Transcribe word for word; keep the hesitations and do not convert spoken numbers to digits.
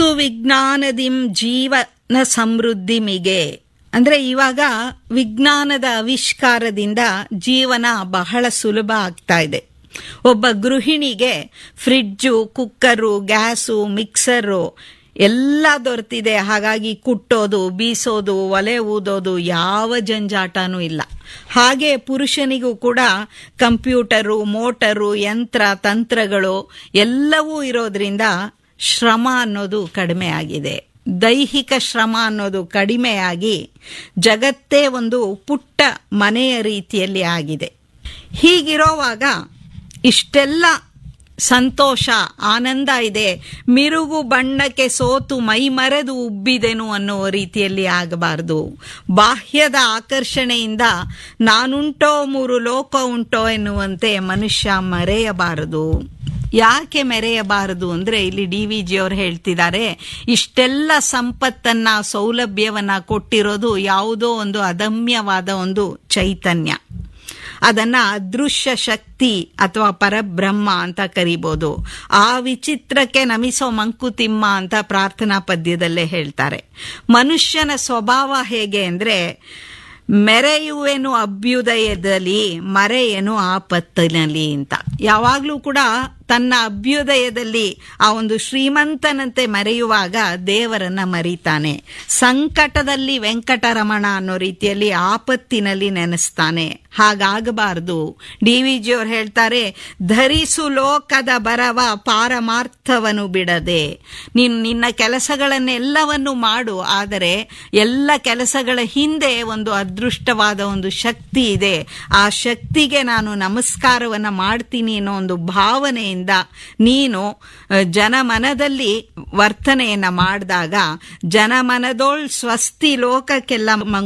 ವಸ್ತು ವಿಜ್ಞಾನದಿಂ ಜೀವನ ಸಮೃದ್ಧಿಮಿಗೆ. ಅಂದ್ರೆ ಇವಾಗ ವಿಜ್ಞಾನದ ಆವಿಷ್ಕಾರದಿಂದ ಜೀವನ ಬಹಳ ಸುಲಭ ಆಗ್ತಾ ಇದೆ. ಒಬ್ಬ ಗೃಹಿಣಿಗೆ ಫ್ರಿಡ್ಜು, ಕುಕ್ಕರು, ಗ್ಯಾಸು, ಮಿಕ್ಸರು ಎಲ್ಲ ದೊರೆತಿದೆ. ಹಾಗಾಗಿ ಕುಟ್ಟೋದು, ಬೀಸೋದು, ಒಲೆ ಊದೋದು ಯಾವ ಜಂಜಾಟನೂ ಇಲ್ಲ. ಹಾಗೆ ಪುರುಷನಿಗೂ ಕೂಡ ಕಂಪ್ಯೂಟರು, ಮೋಟರು, ಯಂತ್ರ ತಂತ್ರಗಳು ಎಲ್ಲವೂ ಇರೋದ್ರಿಂದ ಶ್ರಮ ಅನ್ನೋದು ಕಡಿಮೆ ಆಗಿದೆ. ದೈಹಿಕ ಶ್ರಮ ಅನ್ನೋದು ಕಡಿಮೆಯಾಗಿ ಜಗತ್ತೇ ಒಂದು ಪುಟ್ಟ ಮನೆಯ ರೀತಿಯಲ್ಲಿ ಆಗಿದೆ. ಹೀಗಿರೋವಾಗ ಇಷ್ಟೆಲ್ಲ ಸಂತೋಷ, ಆನಂದ ಇದೆ. ಮಿರುಗು ಬಣ್ಣಕ್ಕೆ ಸೋತು ಮೈಮರೆದು ಉಬ್ಬಿದೆನು ಅನ್ನೋ ರೀತಿಯಲ್ಲಿ ಆಗಬಾರದು. ಬಾಹ್ಯದ ಆಕರ್ಷಣೆಯಿಂದ ನಾನುಂಟೋ ಮೂರು ಲೋಕ ಉಂಟೋ ಎನ್ನುವಂತೆ ಮನುಷ್ಯ ಮರೆಯಬಾರದು. ಯಾಕೆ ಮೆರೆಯಬಾರದು ಅಂದ್ರೆ ಇಲ್ಲಿ ಡಿ ವಿ ಜಿ ಅವರು ಹೇಳ್ತಿದ್ದಾರೆ, ಇಷ್ಟೆಲ್ಲ ಸಂಪತ್ತನ್ನ, ಸೌಲಭ್ಯವನ್ನ ಕೊಟ್ಟಿರೋದು ಯಾವುದೋ ಒಂದು ಅದಮ್ಯವಾದ ಒಂದು ಚೈತನ್ಯ. ಅದನ್ನ ಅದೃಶ್ಯ ಶಕ್ತಿ ಅಥವಾ ಪರಬ್ರಹ್ಮ ಅಂತ ಕರಿಬಹುದು. ಆ ವಿಚಿತ್ರಕ್ಕೆ ನಮಿಸೋ ಮಂಕುತಿಮ್ಮ ಅಂತ ಪ್ರಾರ್ಥನಾ ಪದ್ಯದಲ್ಲೇ ಹೇಳ್ತಾರೆ. ಮನುಷ್ಯನ ಸ್ವಭಾವ ಹೇಗೆ ಅಂದ್ರೆ, ಮೆರೆಯುವೆನು ಅಭ್ಯುದಯದಲ್ಲಿ, ಮರೆಯನು ಆಪತ್ತಿನಲ್ಲಿ ಅಂತ. ಯಾವಾಗ್ಲೂ ಕೂಡ ತನ್ನ ಅಭ್ಯುದಯದಲ್ಲಿ ಆ ಒಂದು ಶ್ರೀಮಂತನಂತೆ ಮರೆಯುವಾಗ ದೇವರನ್ನ ಮರೀತಾನೆ. ಸಂಕಟದಲ್ಲಿ ವೆಂಕಟರಮಣ ಅನ್ನೋ ರೀತಿಯಲ್ಲಿ ಆಪತ್ತಿನಲ್ಲಿ ನೆನೆಸ್ತಾನೆ. ಹಾಗಾಗಬಾರದು. ಡಿ ವಿ ಜಿ ಅವ್ರು ಹೇಳ್ತಾರೆ, ಧರಿಸು ಲೋಕದ ಬರವ ಪಾರಮಾರ್ಥವನು ಬಿಡದೆ. ನೀನು ನಿನ್ನ ಕೆಲಸಗಳನ್ನೆಲ್ಲವನ್ನು ಮಾಡು, ಆದರೆ ಎಲ್ಲ ಕೆಲಸಗಳ ಹಿಂದೆ ಒಂದು ಅದೃಷ್ಟವಾದ ಒಂದು ಶಕ್ತಿ ಇದೆ. ಆ ಶಕ್ತಿಗೆ ನಾನು ನಮಸ್ಕಾರವನ್ನ ಮಾಡ್ತೀನಿ ಅನ್ನೋ ಒಂದು ಭಾವನೆಯಿಂದ ನೀನು ಜನಮನದಲ್ಲಿ ವರ್ತನೆಯನ್ನ ಮಾಡಿದಾಗ ಜನಮನದೋಳ್ ಸ್ವಸ್ತಿ ಲೋಕಕ್ಕೆಲ್ಲ